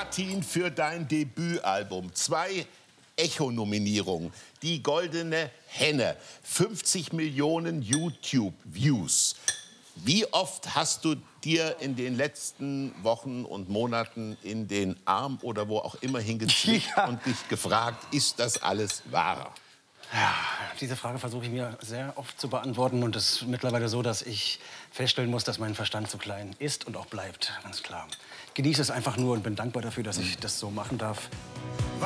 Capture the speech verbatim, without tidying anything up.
Platin für dein Debütalbum. Zwei Echo-Nominierungen. Die Goldene Henne. fünfzig Millionen YouTube-Views. Wie oft hast du dir in den letzten Wochen und Monaten in den Arm oder wo auch immer hingezwickt ja. und dich gefragt, ist das alles wahr? Ja, diese Frage versuche ich mir sehr oft zu beantworten. Und es ist mittlerweile so, dass ich feststellen muss, dass mein Verstand zu klein ist und auch bleibt, ganz klar. Ich genieße es einfach nur und bin dankbar dafür, dass ich das so machen darf.